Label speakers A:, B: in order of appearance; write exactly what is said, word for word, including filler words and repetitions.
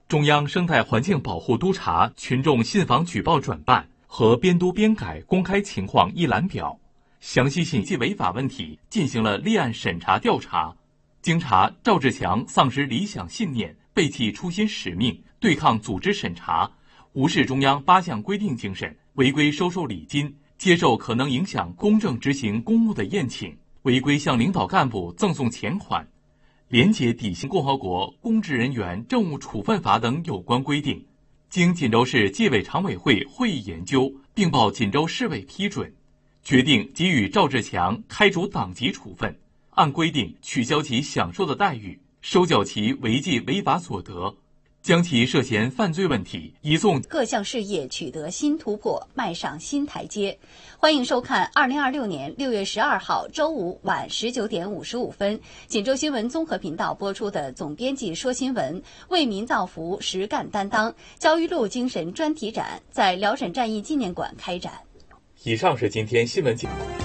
A: 中央生态环境保护督察群众信访举报转办和编督编改公开情况一览表，详细信息违法问题进行了立案审查调查。经查，赵志强丧失理想信念，背弃初心使命，对抗组织审查，无视中央八项规定精神，违规收受礼金，接受可能影响公正执行公务的宴请，违规向领导干部赠送钱款，廉洁底线共和国公职人员政务处分法等有关规定，经锦州市纪委常委会会议研究，并报锦州市委批准，决定给予赵志强开除党籍处分，按规定取消其享受的待遇，收缴其违纪违法所得，将其涉嫌犯罪问题移送。
B: 各项事业取得新突破，迈上新台阶。欢迎收看二零二六年六月十二号周五晚十九点五十五分，锦州新闻综合频道播出的总编辑说新闻，为民造福，实干担当，焦裕禄精神专题展在辽沈战役纪念馆开展。
A: 以上是今天新闻节目。